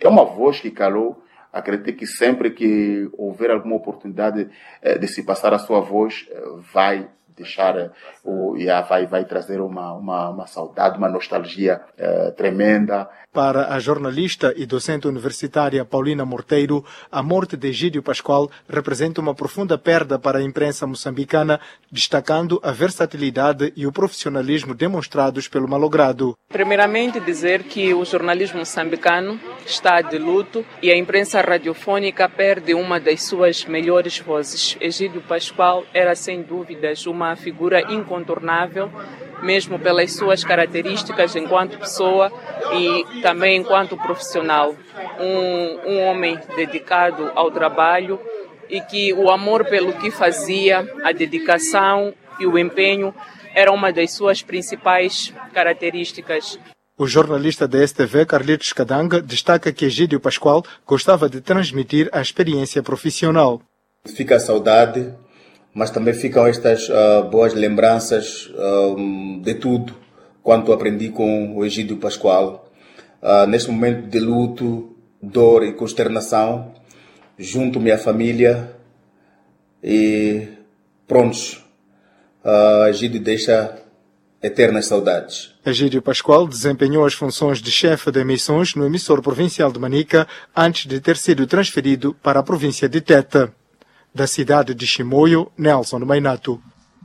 É uma voz que calou. Acredito que sempre que houver alguma oportunidade de se passar a sua voz, vai deixar, vai trazer uma saudade, uma nostalgia tremenda. Para a jornalista e docente universitária Paulina Morteiro, a morte de Egídio Pascoal representa uma profunda perda para a imprensa moçambicana, destacando a versatilidade e o profissionalismo demonstrados pelo malogrado. Primeiramente, dizer que o jornalismo moçambicano está de luto e a imprensa radiofônica perde uma das suas melhores vozes. Egídio Pascoal era, sem dúvidas, uma figura incontornável, mesmo pelas suas características enquanto pessoa e também enquanto profissional. Um homem dedicado ao trabalho e que o amor pelo que fazia, a dedicação e o empenho era uma das suas principais características. O jornalista da STV, Carlitos Cadanga, destaca que Egídio Pascoal gostava de transmitir a experiência profissional. Fica a saudade, mas também ficam estas boas lembranças de tudo quanto aprendi com o Egídio Pascoal. Neste momento de luto, dor e consternação, junto-me à família e prontos. Egídio deixa eternas saudades. Egídio Pascoal desempenhou as funções de chefe de emissões no emissor provincial de Manica antes de ter sido transferido para a província de Tete. Da cidade de Chimoio, Nelson Mainato.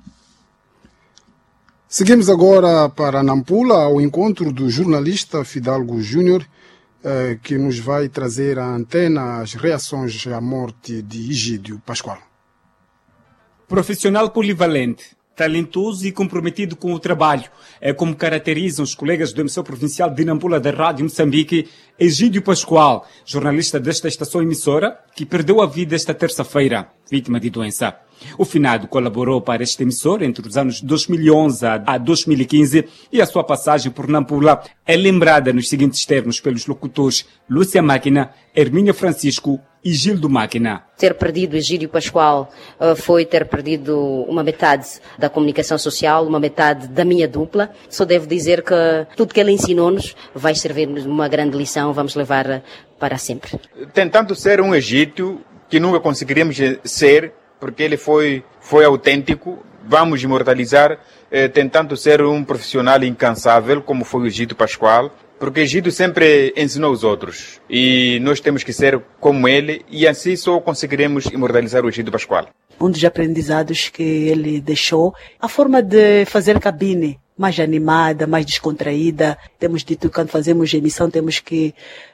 Seguimos agora para Nampula, ao encontro do jornalista Fidalgo Júnior, que nos vai trazer à antena as reações à morte de Egídio Pascoal. Profissional polivalente, talentoso e comprometido com o trabalho. É como caracterizam os colegas do emissor provincial de Nampula da Rádio Moçambique, Egídio Pascoal, jornalista desta estação emissora, que perdeu a vida esta terça-feira, vítima de doença. O finado colaborou para este emissor entre os anos 2011 a 2015 e a sua passagem por Nampula é lembrada nos seguintes termos pelos locutores Lúcia Máquina, Hermínia Francisco e Gildo Máquina. Ter perdido Egídio Pascoal foi ter perdido uma metade da comunicação social, uma metade da minha dupla. Só devo dizer que tudo que ele ensinou-nos vai servir-nos uma grande lição, vamos levar para sempre. Tentando ser um egípcio que nunca conseguiríamos ser, porque ele foi autêntico, vamos imortalizar, tentando ser um profissional incansável, como foi o Egídio Pascoal, porque Egídio sempre ensinou os outros, e nós temos que ser como ele, e assim só conseguiremos imortalizar o Egídio Pascoal. Um dos aprendizados que ele deixou, a forma de fazer cabine, mais animada, mais descontraída. Temos dito que quando fazemos emissão temos que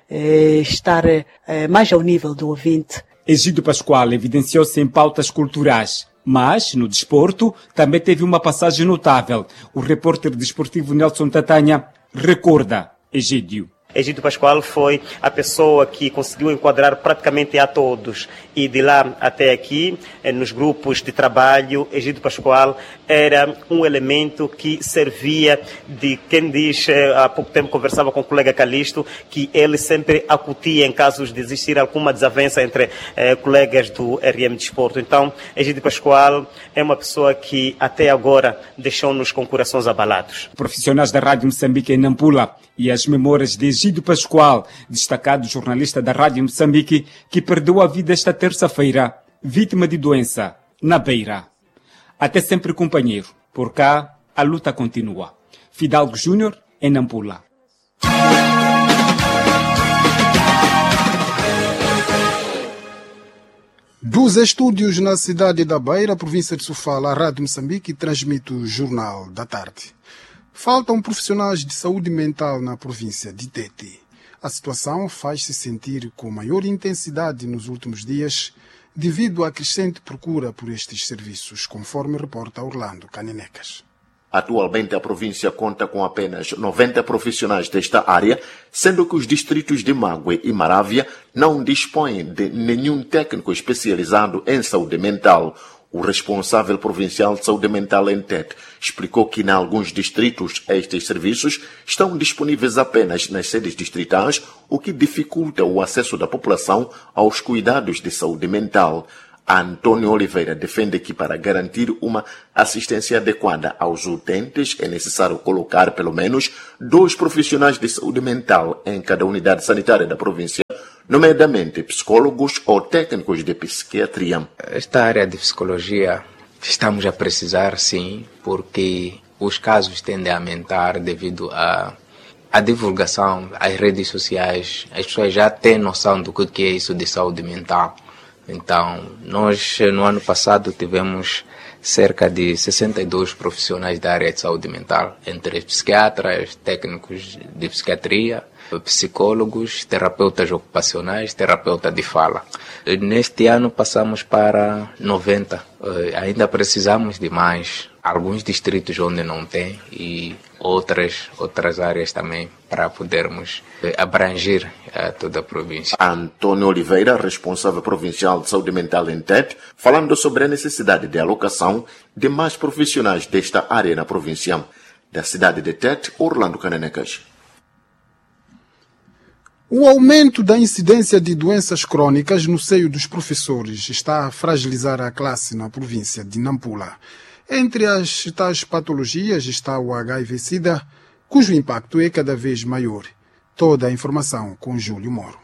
estar mais ao nível do ouvinte. Egídio Pascoal evidenciou-se em pautas culturais, mas no desporto também teve uma passagem notável. O repórter desportivo Nelson Tatanha recorda Egídio. Egídio Pascoal foi a pessoa que conseguiu enquadrar praticamente a todos. E de lá até aqui, nos grupos de trabalho, Egídio Pascoal era um elemento que servia de quem diz, há pouco tempo conversava com o colega Calixto, que ele sempre acutia em casos de existir alguma desavença entre colegas do RM Desporto. Então, Egídio Pascoal é uma pessoa que até agora deixou-nos com corações abalados. Profissionais da Rádio Moçambique em Nampula e as memórias de Egídio Pascoal, destacado jornalista da Rádio Moçambique, que perdeu a vida esta terça-feira, vítima de doença, na Beira. Até sempre, companheiro. Por cá, a luta continua. Fidalgo Júnior, em Nampula. Dos estúdios na cidade da Beira, província de Sofala, a Rádio Moçambique transmite o Jornal da Tarde. Faltam profissionais de saúde mental na província de Tete. A situação faz-se sentir com maior intensidade nos últimos dias devido à crescente procura por estes serviços, conforme reporta Orlando Canenecas. Atualmente, a província conta com apenas 90 profissionais desta área, sendo que os distritos de Mague e Marávia não dispõem de nenhum técnico especializado em saúde mental. O responsável provincial de saúde mental em Tete explicou que, em alguns distritos, estes serviços estão disponíveis apenas nas sedes distritais, o que dificulta o acesso da população aos cuidados de saúde mental. Antônio Oliveira defende que, para garantir uma assistência adequada aos utentes, é necessário colocar pelo menos 2 profissionais de saúde mental em cada unidade sanitária da província, nomeadamente psicólogos ou técnicos de psiquiatria. Esta área de psicologia estamos a precisar, sim, porque os casos tendem a aumentar devido à divulgação, às redes sociais. As pessoas já têm noção do que é isso de saúde mental. Então, nós no ano passado tivemos cerca de 62 profissionais da área de saúde mental, entre psiquiatras, técnicos de psiquiatria, psicólogos, terapeutas ocupacionais, terapeuta de fala. Neste ano passamos para 90. Ainda precisamos de mais. Alguns distritos onde não tem e outras áreas também para podermos abranger toda a província. Antônio Oliveira, responsável provincial de saúde mental em Tete, falando sobre a necessidade de alocação de mais profissionais desta área na província. Da cidade de Tete, Orlando Cananecas. O aumento da incidência de doenças crônicas no seio dos professores está a fragilizar a classe na província de Nampula. Entre as tais patologias está o HIV-Sida, cujo impacto é cada vez maior. Toda a informação com Júlio Moro.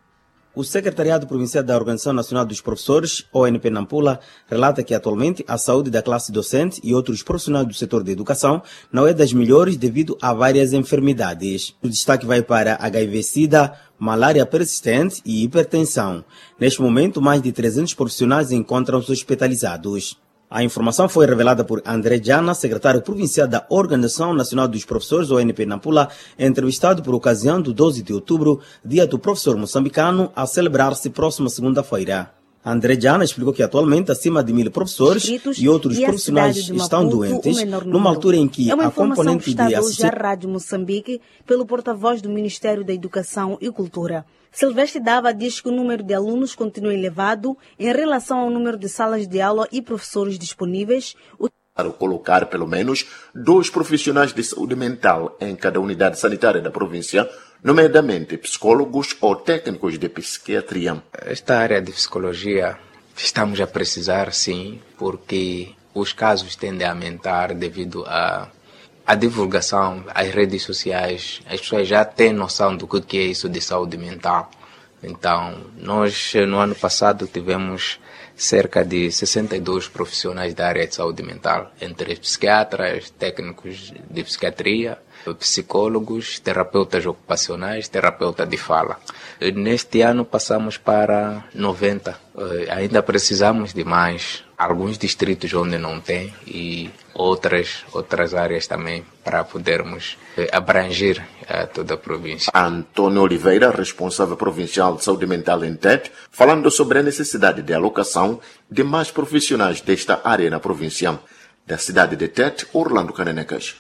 O Secretariado Provincial da Organização Nacional dos Professores, ONP Nampula, relata que atualmente a saúde da classe docente e outros profissionais do setor da educação não é das melhores devido a várias enfermidades. O destaque vai para HIV-Sida, malária persistente e hipertensão. Neste momento, mais de 300 profissionais encontram-se hospitalizados. A informação foi revelada por André Jana, secretário provincial da Organização Nacional dos Professores, ONP Nampula, entrevistado por ocasião do 12 de outubro, dia do professor moçambicano, a celebrar-se próxima segunda-feira. André Jana explicou que atualmente acima de 1.000 professores e outros profissionais estão doentes, numa altura em que a componente de assistência... à Rádio Moçambique pelo porta-voz do Ministério da Educação e Cultura. Silvestre Dava diz que o número de alunos continua elevado em relação ao número de salas de aula e professores disponíveis. Para colocar pelo menos 2 profissionais de saúde mental em cada unidade sanitária da província, nomeadamente psicólogos ou técnicos de psiquiatria. Esta área de psicologia estamos a precisar, sim, porque os casos tendem a aumentar devido à divulgação, às redes sociais. As pessoas já têm noção do que é isso de saúde mental. Então, nós no ano passado tivemos cerca de 62 profissionais da área de saúde mental, entre psiquiatras, técnicos de psiquiatria, psicólogos, terapeutas ocupacionais, terapeuta de fala. Neste ano passamos para 90. Ainda precisamos de mais. Alguns distritos onde não tem e outras áreas também para podermos abranger toda a província. Antônio Oliveira, responsável provincial de saúde mental em Tete, falando sobre a necessidade de alocação de mais profissionais desta área na província. Da cidade de Tete, Orlando Cananecas.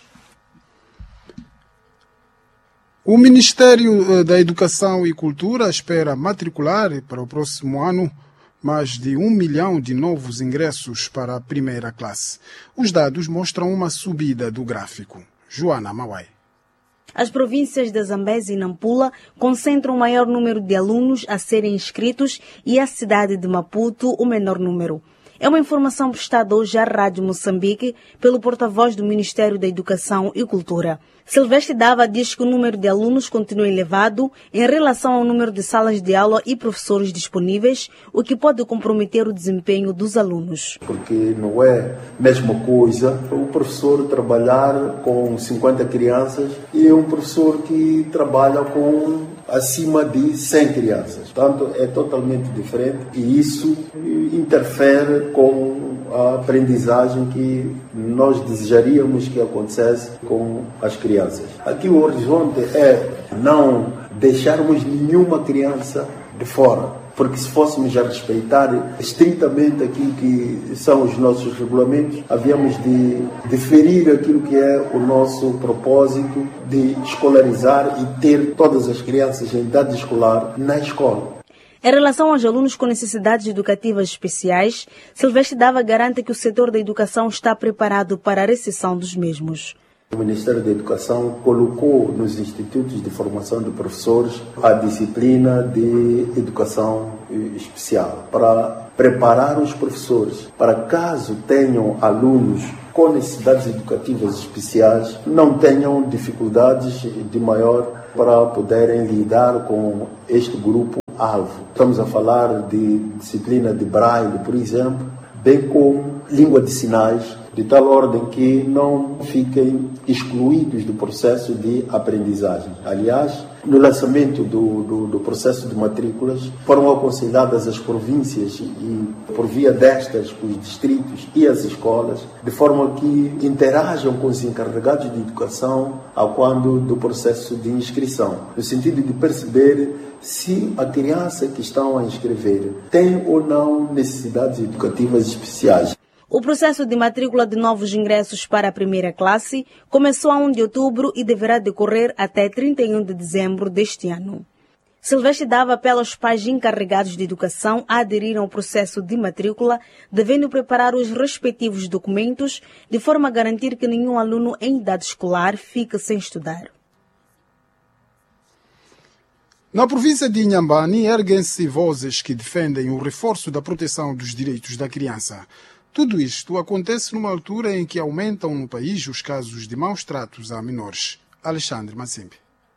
O Ministério da Educação e Cultura espera matricular para o próximo ano mais de 1 milhão de novos ingressos para a primeira classe. Os dados mostram uma subida do gráfico. Joana Mauai. As províncias da Zambésia e Nampula concentram o maior número de alunos a serem inscritos e a cidade de Maputo o menor número. É uma informação prestada hoje à Rádio Moçambique pelo porta-voz do Ministério da Educação e Cultura. Silvestre Dava diz que o número de alunos continua elevado em relação ao número de salas de aula e professores disponíveis, o que pode comprometer o desempenho dos alunos. Porque não é a mesma coisa o professor trabalhar com 50 crianças e um professor que trabalha com acima de 100 crianças. Portanto, é totalmente diferente e isso interfere com a aprendizagem que nós desejaríamos que acontecesse com as crianças. Aqui o horizonte é não deixarmos nenhuma criança de fora, porque se fôssemos a respeitar estritamente aquilo que são os nossos regulamentos, havíamos de deferir aquilo que é o nosso propósito de escolarizar e ter todas as crianças em idade escolar na escola. Em relação aos alunos com necessidades educativas especiais, Silvestre Dava garante que o setor da educação está preparado para a recepção dos mesmos. O Ministério da Educação colocou nos institutos de formação de professores a disciplina de educação especial para preparar os professores para caso tenham alunos com necessidades educativas especiais, não tenham dificuldades de maior para poderem lidar com este grupo público-alvo. Estamos a falar de disciplina de braille, por exemplo, bem como língua de sinais, de tal ordem que não fiquem excluídos do processo de aprendizagem. Aliás, no lançamento do processo de matrículas, foram aconselhadas as províncias e, por via destas, os distritos e as escolas, de forma que interajam com os encarregados de educação ao quando do processo de inscrição, no sentido de perceber se a criança que estão a inscrever tem ou não necessidades educativas especiais. O processo de matrícula de novos ingressos para a primeira classe começou a 1 de outubro e deverá decorrer até 31 de dezembro deste ano. Silvestre dava apelo aos pais encarregados de educação a aderirem ao processo de matrícula, devendo preparar os respectivos documentos, de forma a garantir que nenhum aluno em idade escolar fique sem estudar. Na província de Inhambane, erguem-se vozes que defendem o reforço da proteção dos direitos da criança. Tudo isto acontece numa altura em que aumentam no país os casos de maus tratos a menores. Alexandre Massimbi.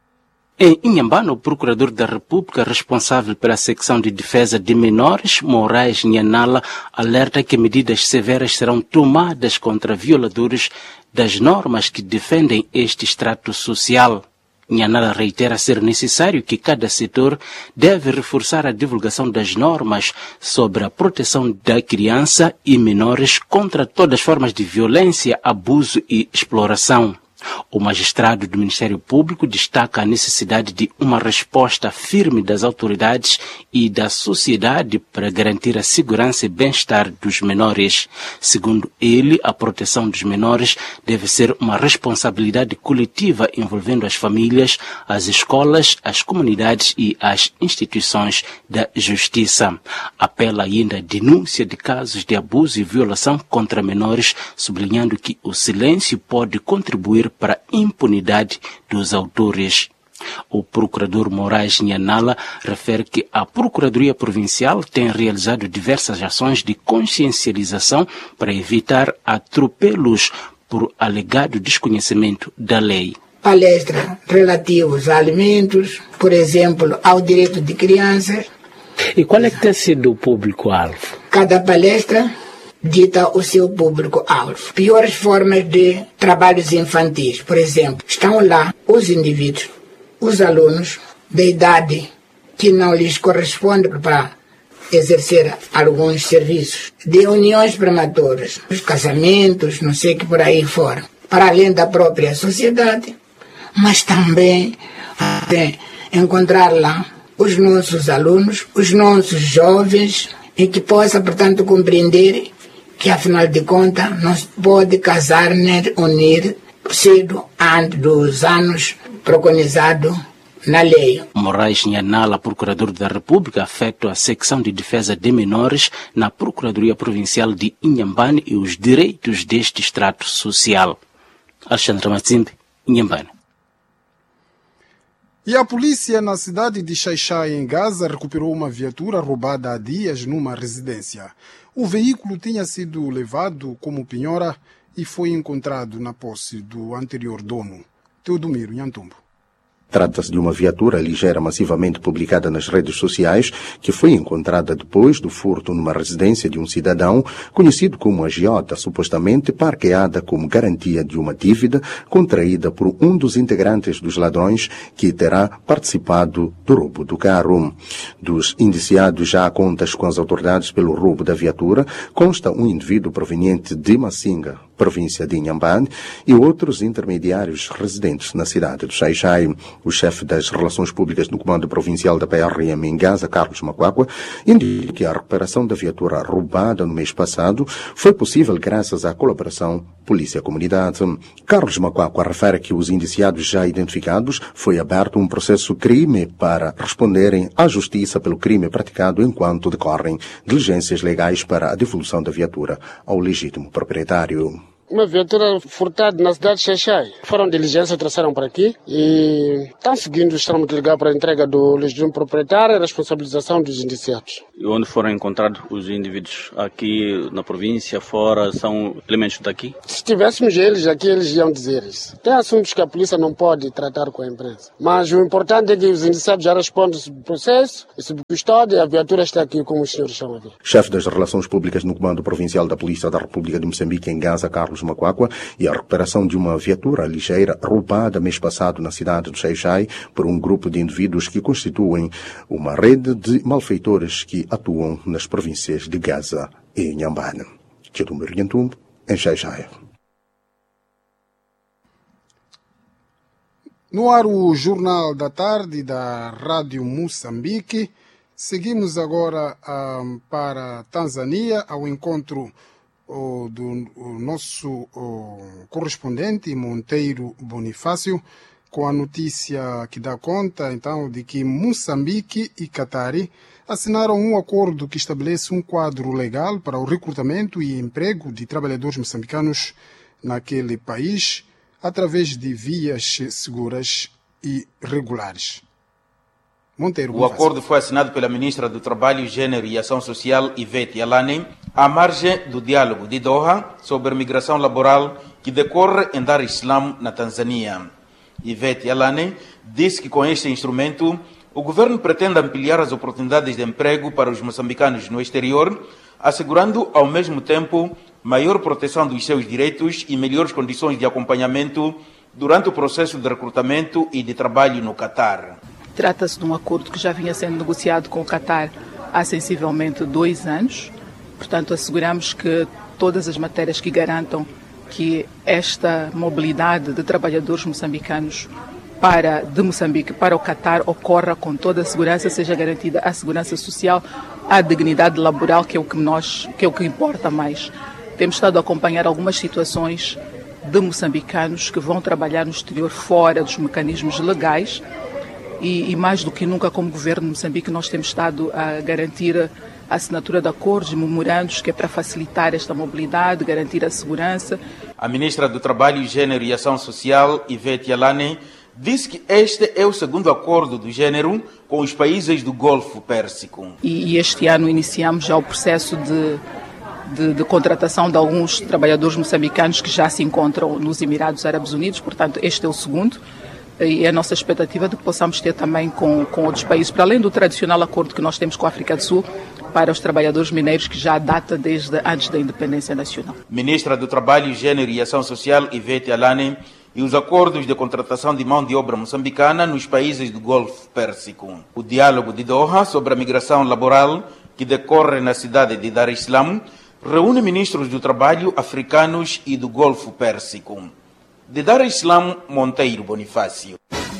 Em Inhambane, o procurador da República responsável pela secção de defesa de menores, Moraes Nhanala, alerta que medidas severas serão tomadas contra violadores das normas que defendem este extrato social. Nhanala reitera ser necessário que cada setor deve reforçar a divulgação das normas sobre a proteção da criança e menores contra todas as formas de violência, abuso e exploração. O magistrado do Ministério Público destaca a necessidade de uma resposta firme das autoridades e da sociedade para garantir a segurança e bem-estar dos menores. Segundo ele, a proteção dos menores deve ser uma responsabilidade coletiva envolvendo as famílias, as escolas, as comunidades e as instituições da justiça. Apela ainda à denúncia de casos de abuso e violação contra menores, sublinhando que o silêncio pode contribuir para a impunidade dos autores. O procurador Moraes Nhanala refere que a Procuradoria Provincial tem realizado diversas ações de consciencialização para evitar atropelos por alegado desconhecimento da lei. Palestras relativas a alimentos, por exemplo, ao direito de crianças. E qual é que tem sido o público-alvo? Cada palestra dita o seu público-alvo. Piores formas de trabalhos infantis, por exemplo, estão lá os indivíduos, os alunos da idade que não lhes corresponde para exercer alguns serviços, de uniões prematuras, os casamentos, não sei que por aí fora, para além da própria sociedade, mas também encontrar lá os nossos alunos, os nossos jovens, e que possa, portanto, compreender que, afinal de contas, não se pode casar nem unir cedo antes dos anos preconizados na lei. Moraes Nhanala, procurador da República, afeta a secção de defesa de menores na Procuradoria Provincial de Inhambane e os direitos deste extrato social. Alexandre Matsimbi, Inhambane. E a polícia na cidade de Xai-Xai, em Gaza, recuperou uma viatura roubada há dias numa residência. O veículo tinha sido levado como penhora e foi encontrado na posse do anterior dono, Teodomiro Nhantumbo. Trata-se de uma viatura ligeira massivamente publicada nas redes sociais que foi encontrada depois do furto numa residência de um cidadão conhecido como agiota, supostamente parqueada como garantia de uma dívida contraída por um dos integrantes dos ladrões que terá participado do roubo do carro. Dos indiciados já há contas com as autoridades pelo roubo da viatura, consta um indivíduo proveniente de Massinga, província de Inhambane, e outros intermediários residentes na cidade de Xai-Xai. O chefe das Relações Públicas no Comando Provincial da PRM em Gaza, Carlos Macuacua, indica que a recuperação da viatura roubada no mês passado foi possível graças à colaboração Polícia-Comunidade. Carlos Macuacua refere que os indiciados já identificados foi aberto um processo crime para responderem à justiça pelo crime praticado enquanto decorrem diligências legais para a devolução da viatura ao legítimo proprietário. Uma viatura furtada na cidade de Xai-Xai. Foram diligência, trouxeram para aqui e estão seguindo os trâmites legais para a entrega do legítimo proprietário e responsabilização dos indiciados. E onde foram encontrados os indivíduos? Aqui na província, fora, são elementos daqui? Se tivéssemos eles aqui, eles iam dizer isso. Tem assuntos que a polícia não pode tratar com a imprensa. Mas o importante é que os indiciados já respondem sob processo, sob custódia, e a viatura está aqui, como os senhores estão a ver. Chefe das Relações Públicas no Comando Provincial da Polícia da República de Moçambique em Gaza, Carlos Macuacua, e a recuperação de uma viatura ligeira roubada mês passado na cidade de Xai-Xai por um grupo de indivíduos que constituem uma rede de malfeitores que atuam nas províncias de Gaza e Inhambane. Tchadumir Yantumbo, em Xai-Xai. No ar, o Jornal da Tarde da Rádio Moçambique. Seguimos agora para a Tanzânia, ao encontro do nosso correspondente Monteiro Bonifácio, com a notícia que dá conta, então, de que Moçambique e Qatar assinaram um acordo que estabelece um quadro legal para o recrutamento e emprego de trabalhadores moçambicanos naquele país, através de vias seguras e regulares. Monteiro, o acordo foi assinado pela ministra do Trabalho, Gênero e Ação Social, Ivete Yalane, à margem do diálogo de Doha sobre migração laboral que decorre em Dar es Salaam, na Tanzânia. Ivete Yalane disse que com este instrumento o governo pretende ampliar as oportunidades de emprego para os moçambicanos no exterior, assegurando ao mesmo tempo maior proteção dos seus direitos e melhores condições de acompanhamento durante o processo de recrutamento e de trabalho no Qatar. Trata-se de um acordo que já vinha sendo negociado com o Qatar há sensivelmente 2 anos. Portanto, asseguramos que todas as matérias que garantam que esta mobilidade de trabalhadores moçambicanos de Moçambique para o Qatar ocorra com toda a segurança, seja garantida a segurança social, a dignidade laboral, que é o que importa mais. Temos estado a acompanhar algumas situações de moçambicanos que vão trabalhar no exterior fora dos mecanismos legais e mais do que nunca, como governo de Moçambique, nós temos estado a garantir a assinatura de acordos e memorandos que é para facilitar esta mobilidade, garantir a segurança. A ministra do Trabalho, Gênero e Ação Social, Ivete Yalane, disse que este é o segundo acordo do género com os países do Golfo Pérsico. E este ano iniciamos já o processo de contratação de alguns trabalhadores moçambicanos que já se encontram nos Emirados Árabes Unidos, portanto este é o segundo. E é a nossa expectativa de que possamos ter também com outros países, para além do tradicional acordo que nós temos com a África do Sul, para os trabalhadores mineiros, que já data desde antes da independência nacional. Ministra do Trabalho, Gênero e Ação Social, Ivete Yalane, e os acordos de contratação de mão de obra moçambicana nos países do Golfo Pérsico. O diálogo de Doha sobre a migração laboral, que decorre na cidade de Dar es Salaam, reúne ministros do trabalho africanos e do Golfo Pérsico. De Dar es Salaam, Monteiro Bonifácio.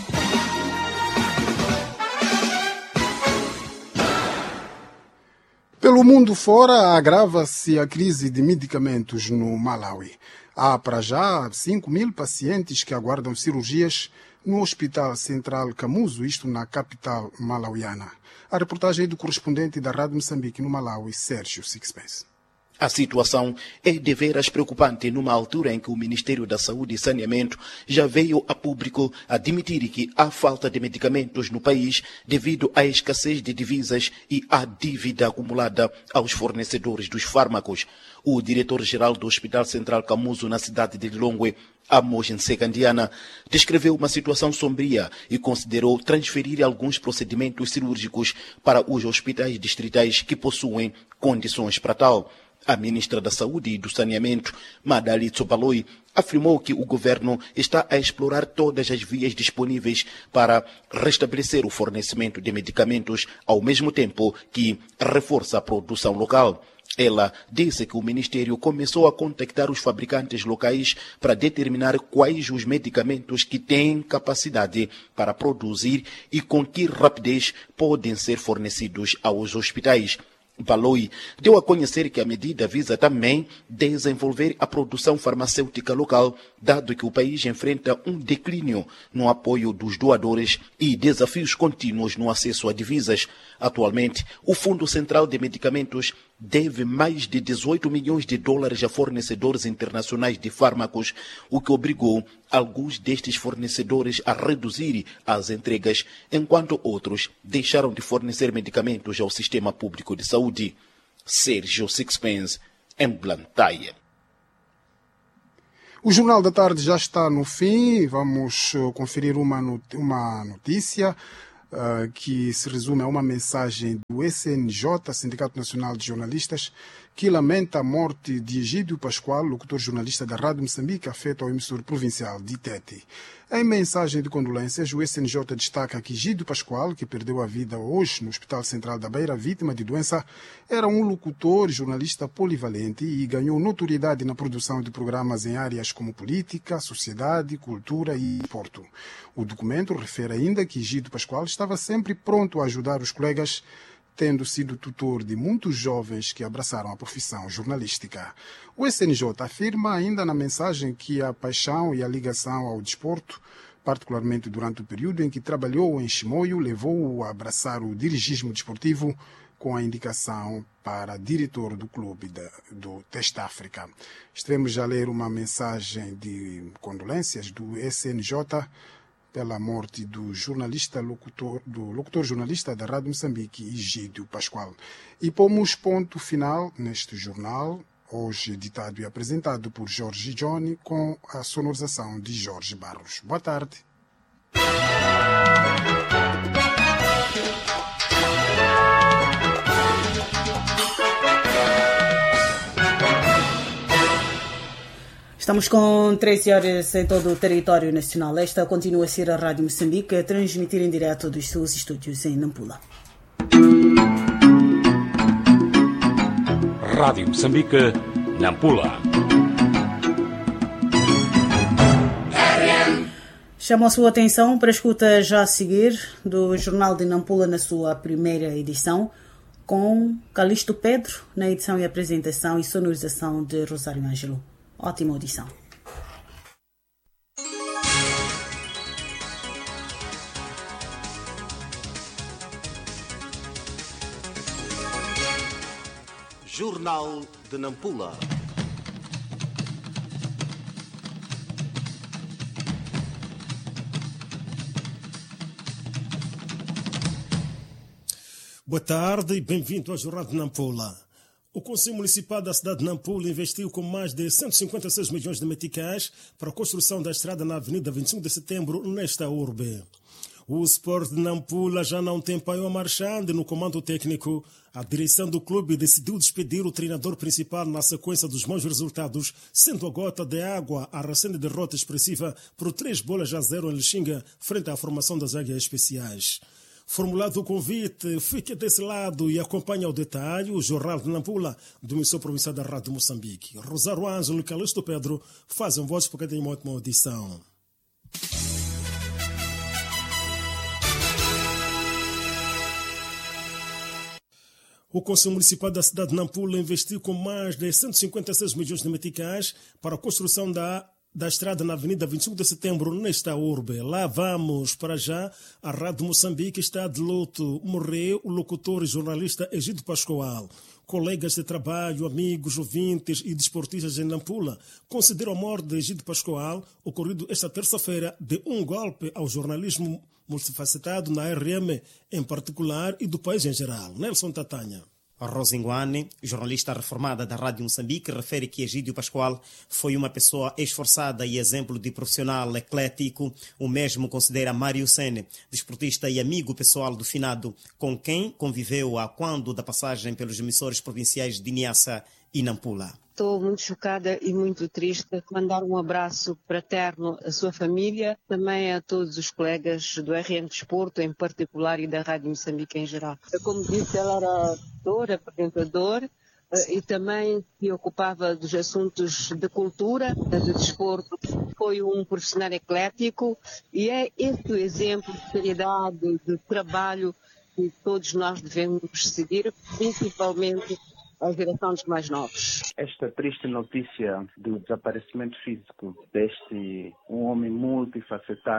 Pelo mundo fora, agrava-se a crise de medicamentos no Malawi. Há, para já, 5.000 pacientes que aguardam cirurgias no Hospital Central Camuso, isto na capital malauiana. A reportagem é do correspondente da Rádio Moçambique no Malawi, Sérgio Sixpence. A situação é deveras preocupante numa altura em que o Ministério da Saúde e Saneamento já veio a público admitir que há falta de medicamentos no país devido à escassez de divisas e à dívida acumulada aos fornecedores dos fármacos. O diretor-geral do Hospital Central Camuso, na cidade de Lilongwe, Amos Nsekandiana, descreveu uma situação sombria e considerou transferir alguns procedimentos cirúrgicos para os hospitais distritais que possuem condições para tal. A ministra da Saúde e do Saneamento, Madali Tsobaloi, afirmou que o governo está a explorar todas as vias disponíveis para restabelecer o fornecimento de medicamentos, ao mesmo tempo que reforça a produção local. Ela disse que o Ministério começou a contactar os fabricantes locais para determinar quais os medicamentos que têm capacidade para produzir e com que rapidez podem ser fornecidos aos hospitais. Baloi deu a conhecer que a medida visa também desenvolver a produção farmacêutica local, dado que o país enfrenta um declínio no apoio dos doadores e desafios contínuos no acesso a divisas. Atualmente, o Fundo Central de Medicamentos deve mais de 18 milhões de dólares a fornecedores internacionais de fármacos, o que obrigou alguns destes fornecedores a reduzir as entregas, enquanto outros deixaram de fornecer medicamentos ao sistema público de saúde. Sérgio Sixpence, em Blantyre. O Jornal da Tarde já está no fim. Vamos conferir uma notícia que se resume a uma mensagem do SNJ, Sindicato Nacional de Jornalistas, que lamenta a morte de Egídio Pascoal, locutor jornalista da Rádio Moçambique, afeto ao emissor provincial de Tete. Em mensagem de condolências, o SNJ destaca que Egídio Pascoal, que perdeu a vida hoje no Hospital Central da Beira, vítima de doença, era um locutor jornalista polivalente e ganhou notoriedade na produção de programas em áreas como política, sociedade, cultura e desporto. O documento refere ainda que Egídio Pascoal estava sempre pronto a ajudar os colegas, tendo sido tutor de muitos jovens que abraçaram a profissão jornalística. O SNJ afirma ainda na mensagem que a paixão e a ligação ao desporto, particularmente durante o período em que trabalhou em Chimoio, levou-o a abraçar o dirigismo desportivo com a indicação para diretor do clube do Teste África. Estivemos já a ler uma mensagem de condolências do SNJ pela morte do locutor jornalista da Rádio Moçambique, Egídio Pascoal. E pomos ponto final neste jornal, hoje editado e apresentado por Jorge Johnny, com a sonorização de Jorge Barros. Boa tarde. Estamos com 13 horas em todo o território nacional. Esta continua a ser a Rádio Moçambique, a transmitir em direto dos seus estúdios em Nampula. Rádio Moçambique, Nampula. Chamo a sua atenção para a escuta já a seguir do Jornal de Nampula na sua primeira edição, com Calixto Pedro na edição e apresentação e sonorização de Rosário Ângelo. Ótima audição. Jornal de Nampula. Boa tarde e bem-vindo ao Jornal de Nampula. O Conselho Municipal da cidade de Nampula investiu com mais de 156 milhões de meticais para a construção da estrada na Avenida 25 de Setembro, nesta urbe. O Sport de Nampula já não tem paiol marchando no comando técnico. A direção do clube decidiu despedir o treinador principal na sequência dos maus resultados, sendo a gota de água a recente derrota expressiva por 3-0 em Lixinga, frente à formação das Águias Especiais. Formulado o convite, fique desse lado e acompanhe ao detalhe o Jornal de Nampula, do emissor provincial da Rádio Moçambique. Rosário Ângelo e Calixto Pedro fazem voz porque tem uma ótima audição. O Conselho Municipal da cidade de Nampula investiu com mais de 156 milhões de meticais para a construção da estrada na Avenida 25 de Setembro, nesta urbe. Lá vamos, para já, a Rádio Moçambique está de luto. Morreu o locutor e jornalista Egídio Pascoal. Colegas de trabalho, amigos, ouvintes e desportistas em Nampula consideram a morte de Egídio Pascoal, ocorrido esta terça-feira, de um golpe ao jornalismo multifacetado na RM em particular e do país em geral. Nelson Tatanha. Rosinguane, jornalista reformada da Rádio Moçambique, refere que Egídio Pascoal foi uma pessoa esforçada e exemplo de profissional eclético. O mesmo considera Mário Sene, desportista e amigo pessoal do finado, com quem conviveu a quando da passagem pelos emissores provinciais de Niassa e Nampula. Estou muito chocada e muito triste. Mandar um abraço fraterno à sua família, também a todos os colegas do RM Desporto, em particular, e da Rádio Moçambique em geral. Como disse, ela era apresentador e também se ocupava dos assuntos de cultura, de desporto. Foi um profissional eclético e é esse o exemplo de seriedade, de trabalho que todos nós devemos seguir, principalmente a geração dos mais novos. Esta triste notícia do desaparecimento físico deste um homem multifacetado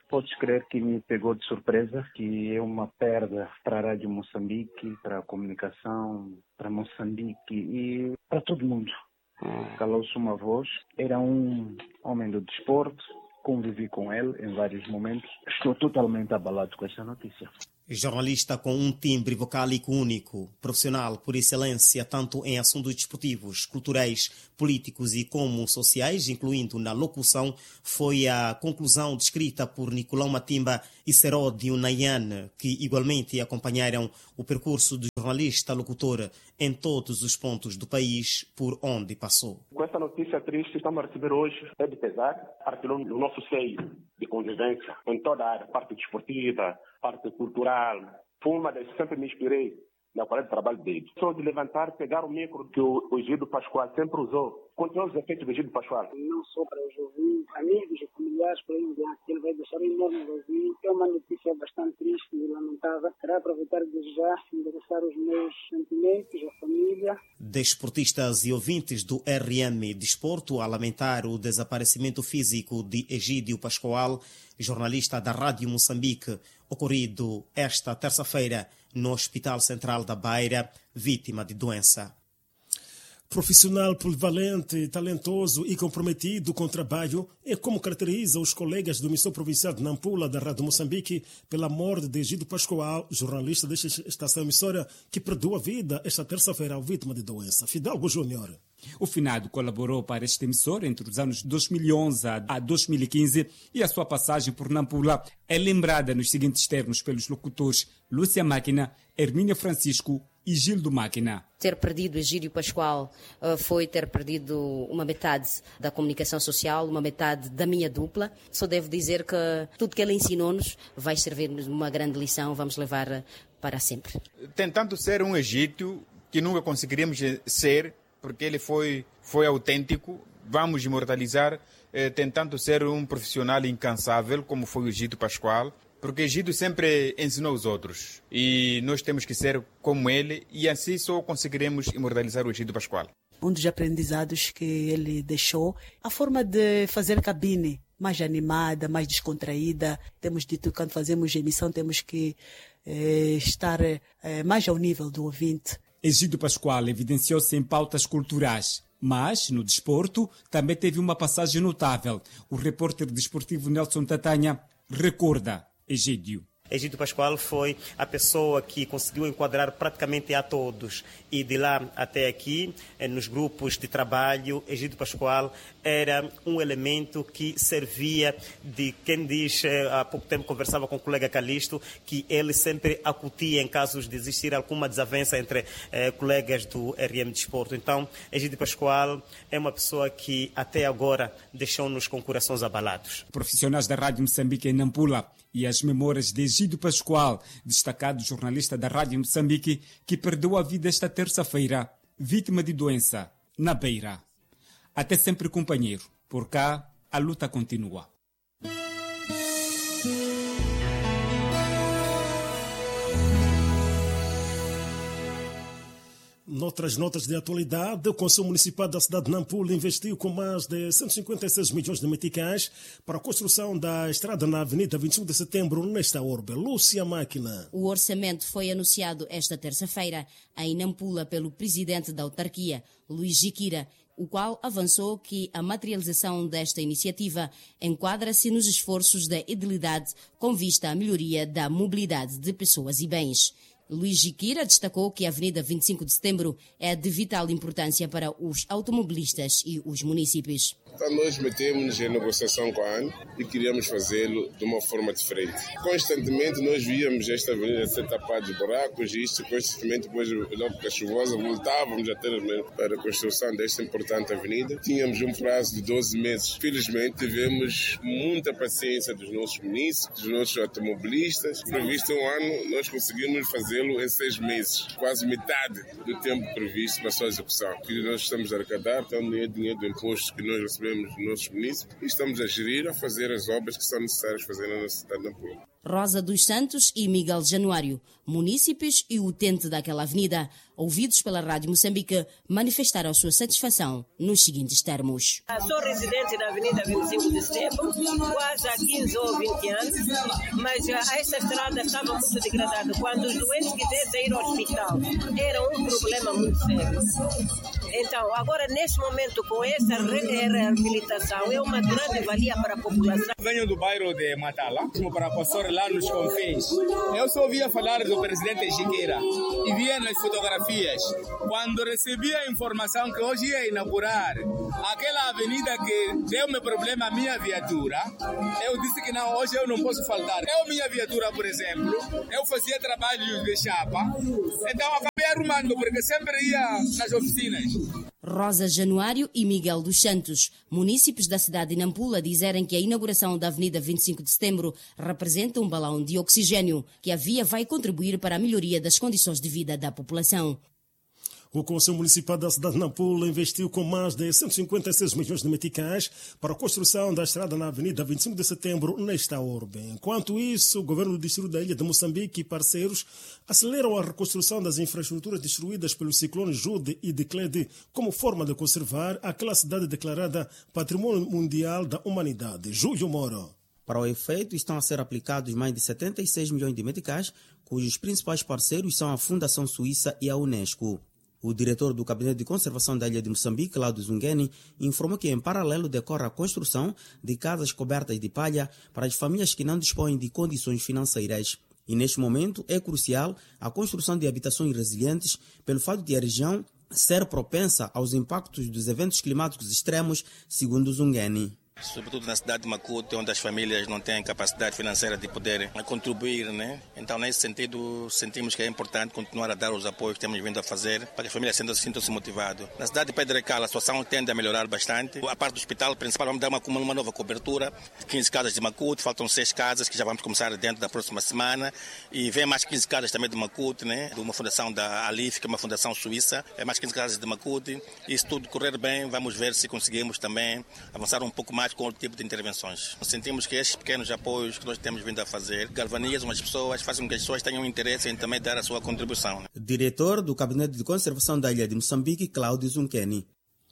Podes crer que me pegou de surpresa, que é uma perda para a Rádio Moçambique, para a comunicação, para Moçambique e para todo mundo. Calou-se uma voz, era um homem do desporto, convivi com ele em vários momentos. Estou totalmente abalado com esta notícia. Jornalista com um timbre vocálico único, profissional por excelência tanto em assuntos desportivos, culturais, políticos e como sociais, incluindo na locução, foi a conclusão descrita por Nicolau Matimba e Seródio Nayan, que igualmente acompanharam o percurso do jornalista locutor em todos os pontos do país por onde passou. Com essa notícia triste que estamos a receber hoje, é de pesar, partilhou no nosso seio de convivência em toda a área, parte desportiva, parte cultural. Foi uma das que sempre me inspirei na qualidade de trabalho dele. Só de levantar, pegar o micro que o Egídio Pascoal sempre usou. Continuam os efeitos do Egídio Pascoal. Não só para os ouvintes, amigos e familiares, para que ele vai deixar um enorme vazio. É uma notícia bastante triste e lamentável. Quero aproveitar desde já e endereçar os meus sentimentos à família. Desportistas e ouvintes do RM Desporto a lamentar o desaparecimento físico de Egídio Pascoal, jornalista da Rádio Moçambique, ocorrido esta terça-feira no Hospital Central da Beira, vítima de doença. Profissional polivalente, talentoso e comprometido com o trabalho é como caracteriza os colegas do Emissor Provincial de Nampula da Rádio Moçambique pela morte de Egídio Pascoal, jornalista desta estação emissora, que perdeu a vida esta terça-feira vítima de doença. Fidalgo Júnior. O finado colaborou para este emissor entre os anos 2011 a 2015 e a sua passagem por Nampula é lembrada nos seguintes termos pelos locutores Lúcia Máquina, Hermínia Francisco e Gildo Máquina. Ter perdido Egídio Pascoal foi ter perdido uma metade da comunicação social, uma metade da minha dupla. Só devo dizer que tudo que ele ensinou-nos vai servir-nos uma grande lição, vamos levar para sempre. Tentando ser um egípcio que nunca conseguiríamos ser, porque ele foi autêntico, vamos imortalizar, tentando ser um profissional incansável, como foi o Egídio Pascoal, porque Egídio sempre ensinou os outros e nós temos que ser como ele e assim só conseguiremos imortalizar o Egídio Pascoal. Um dos aprendizados que ele deixou, a forma de fazer cabine mais animada, mais descontraída. Temos dito que quando fazemos emissão temos que estar mais ao nível do ouvinte. Egídio Pascoal evidenciou-se em pautas culturais, mas no desporto também teve uma passagem notável. O repórter desportivo Nelson Tatanha recorda Egídio. Egídio Pascoal foi a pessoa que conseguiu enquadrar praticamente a todos. E de lá até aqui, nos grupos de trabalho, Egídio Pascoal era um elemento que servia de, quem diz, há pouco tempo conversava com o colega Calixto, que ele sempre acutia em casos de existir alguma desavença entre colegas do RM Desporto. Então, Egídio Pascoal é uma pessoa que até agora deixou-nos com corações abalados. Profissionais da Rádio Moçambique em Nampula e as memórias de Egídio Pascoal, destacado jornalista da Rádio Moçambique, que perdeu a vida esta terça-feira, vítima de doença, na Beira. Até sempre, companheiro. Por cá, a luta continua. Noutras notas de atualidade, o Conselho Municipal da cidade de Nampula investiu com mais de 156 milhões de meticais para a construção da estrada na Avenida 25 de Setembro, nesta urbe. Lúcia Máquina. O orçamento foi anunciado esta terça-feira em Nampula pelo presidente da autarquia, Luís Jiquira, o qual avançou que a materialização desta iniciativa enquadra-se nos esforços da edilidade com vista à melhoria da mobilidade de pessoas e bens. Luís Jiquira destacou que a Avenida 25 de Setembro é de vital importância para os automobilistas e os municípios. Então nós metemos em negociação com a ANE e queríamos fazê-lo de uma forma diferente. Constantemente nós víamos esta avenida ser tapada de buracos e isto constantemente, depois da época chuvosa, voltávamos a ter para a construção desta importante avenida. Tínhamos um prazo de 12 meses. Felizmente tivemos muita paciência dos nossos munícipes, dos nossos automobilistas. Previsto um ano, nós conseguimos fazê-lo em 6 meses, quase metade do tempo previsto para a sua execução. O que nós estamos a arrecadar, então, é dinheiro de impostos que nós recebemos dos nossos munícipes e estamos a gerir, a fazer as obras que são necessárias fazer na nossa cidade de Nampula. Rosa dos Santos e Miguel Januário, munícipes e utente daquela avenida, ouvidos pela Rádio Moçambique, manifestaram a sua satisfação nos seguintes termos. Sou residente da Avenida 25 de Setembro, quase há 15 ou 20 anos, mas essa estrada estava muito degradada. Quando os doentes quisessem ir ao hospital, era um problema muito sério. Então, agora, neste momento, com essa reabilitação, é uma grande valia para a população. Venho do bairro de Matala, para a pastora lá nos Confins. Eu só ouvia falar do presidente Jiquira e via nas fotografias. Quando recebi a informação que hoje ia inaugurar aquela avenida que deu-me problema a minha viatura, eu disse que não, hoje eu não posso faltar. Minha viatura, por exemplo, eu fazia trabalho de chapa, então acabei arrumando, porque sempre ia nas oficinas. Rosa Januário e Miguel dos Santos, munícipes da cidade de Nampula, disseram que a inauguração da Avenida 25 de Setembro representa um balão de oxigênio, que a via vai contribuir para a melhoria das condições de vida da população. O Conselho Municipal da cidade de Nampula investiu com mais de 156 milhões de meticais para a construção da estrada na Avenida 25 de Setembro nesta urbe. Enquanto isso, o governo do distrito da Ilha de Moçambique e parceiros aceleram a reconstrução das infraestruturas destruídas pelos ciclones Jude e Declede como forma de conservar aquela cidade declarada Patrimônio Mundial da Humanidade. Júlio Moro. Para o efeito, estão a ser aplicados mais de 76 milhões de meticais, cujos principais parceiros são a Fundação Suíça e a Unesco. O diretor do Gabinete de Conservação da Ilha de Moçambique, Cláudio Zungeni, informou que em paralelo decorre a construção de casas cobertas de palha para as famílias que não dispõem de condições financeiras. E neste momento é crucial a construção de habitações resilientes pelo fato de a região ser propensa aos impactos dos eventos climáticos extremos, segundo Zungeni. Sobretudo na cidade de Macuto, onde as famílias não têm capacidade financeira de poder contribuir, né? Então, nesse sentido, sentimos que é importante continuar a dar os apoios que temos vindo a fazer para que as famílias sintam-se motivadas. Na cidade de Pedro Recal, a situação tende a melhorar bastante. A parte do hospital principal, vamos dar uma nova cobertura, 15 casas de Macuto, faltam 6 casas que já vamos começar dentro da próxima semana, e vem mais 15 casas também de Macuto, né? De uma fundação da Alif, que é uma fundação suíça, mais 15 casas de Macuto. E se tudo correr bem, vamos ver se conseguimos também avançar um pouco mais com outro tipo de intervenções. Sentimos que estes pequenos apoios que nós temos vindo a fazer galvanizam as pessoas, fazem com que as pessoas tenham interesse em também dar a sua contribuição. Diretor do Gabinete de Conservação da Ilha de Moçambique, Cláudio Zungeni.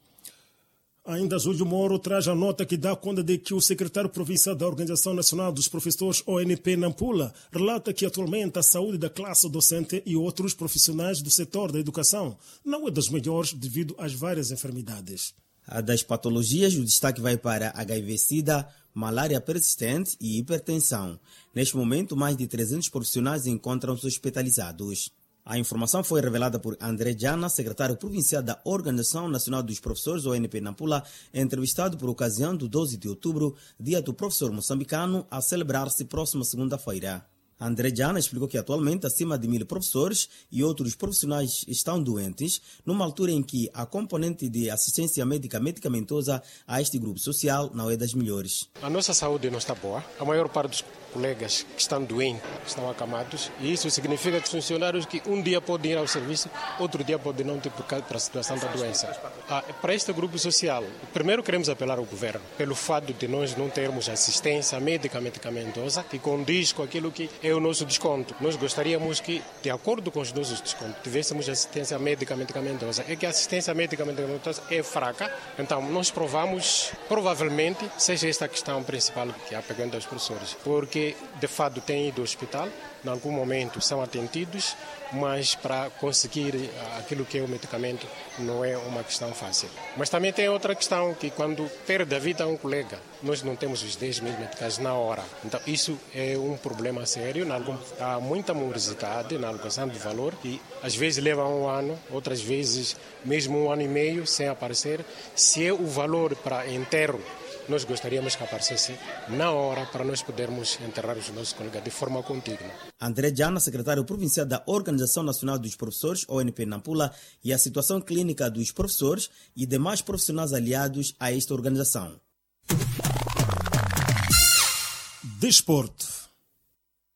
Ainda Júlio Moro traz a nota que dá conta de que o secretário provincial da Organização Nacional dos Professores, ONP Nampula, relata que atualmente a saúde da classe docente e outros profissionais do setor da educação não é das melhores devido às várias enfermidades. A das patologias, o destaque vai para HIV-Sida, malária persistente e hipertensão. Neste momento, mais de 300 profissionais encontram-se hospitalizados. A informação foi revelada por André Jana, secretário provincial da Organização Nacional dos Professores, ONP Nampula, entrevistado por ocasião do 12 de outubro, dia do professor moçambicano, a celebrar-se próxima segunda-feira. André Jana explicou que atualmente acima de 1.000 professores e outros profissionais estão doentes, numa altura em que a componente de assistência médica medicamentosa a este grupo social não é das melhores. A nossa saúde não está boa. A maior parte dos colegas que estão doentes estão acamados, e isso significa que os funcionários que um dia podem ir ao serviço, outro dia podem não ter por causa da situação da doença. Para este grupo social, primeiro queremos apelar ao governo pelo fato de nós não termos assistência médica medicamentosa que condiz com aquilo que é o nosso desconto. Nós gostaríamos que, de acordo com os nossos descontos, tivéssemos assistência médica medicamentosa. É que a assistência médica medicamentosa é fraca, então nós provamos, provavelmente, seja esta a questão principal que é a pergunta aos professores, porque de fato têm ido ao hospital, em algum momento são atendidos, mas para conseguir aquilo que é o medicamento não é uma questão fácil. Mas também tem outra questão, que quando perde a vida a um colega, nós não temos os 10 mil meticais na hora. Então isso é um problema sério, há muita morosidade na alocação de valor, e às vezes leva um ano, outras vezes mesmo 1 ano e meio sem aparecer. Se é o valor para enterro, nós gostaríamos que aparecesse na hora para nós podermos enterrar os nossos colegas de forma contínua. André Jana, secretário provincial da Organização Nacional dos Professores, ONP Nampula, e a situação clínica dos professores e demais profissionais aliados a esta organização. Desporto.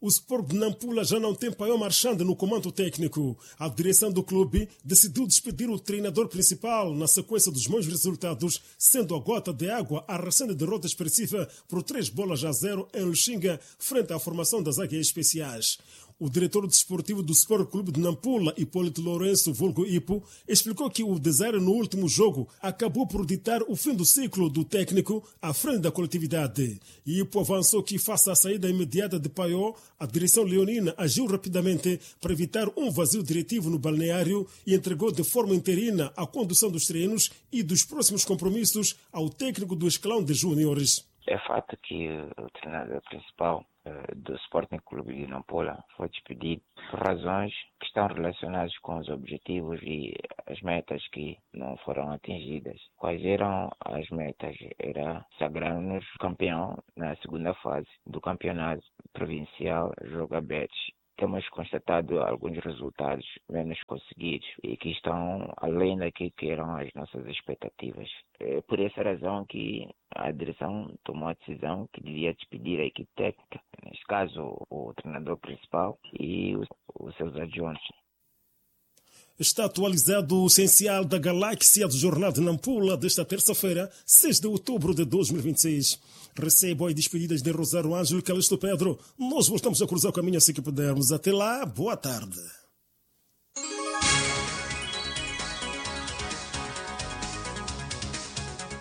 O Sport de Nampula já não tem Paió Marchand no comando técnico. A direção do clube decidiu despedir o treinador principal na sequência dos maus resultados, sendo a gota de água a recente derrota expressiva por 3-0 em Luxinga, frente à formação das Águias Especiais. O diretor desportivo do Sport Clube de Nampula, Hipólito Lourenço, vulgo Ipo, explicou que o desaire no último jogo acabou por ditar o fim do ciclo do técnico à frente da coletividade. Ipo avançou que, face à saída imediata de Paió, a direção leonina agiu rapidamente para evitar um vazio diretivo no balneário e entregou de forma interina a condução dos treinos e dos próximos compromissos ao técnico do escalão de júniores. É fato que o treinador principal do Sporting Clube de Nampula foi despedido por razões que estão relacionadas com os objetivos e as metas que não foram atingidas. Quais eram as metas? Era sagrar-nos campeão na segunda fase do campeonato provincial Jogo Abertos. Temos constatado alguns resultados menos conseguidos e que estão além daquilo que eram as nossas expectativas. É por essa razão que a direção tomou a decisão que devia despedir a equipe técnica, neste caso o treinador principal e os seus adjuntos. Está atualizado o essencial da galáxia do Jornal de Nampula desta terça-feira, 6 de outubro de 2026. Recebo as despedidas de Rosário Ângelo e Calixto Pedro. Nós voltamos a cruzar o caminho assim que pudermos. Até lá, boa tarde.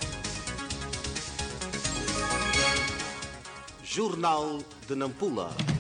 Jornal de Nampula.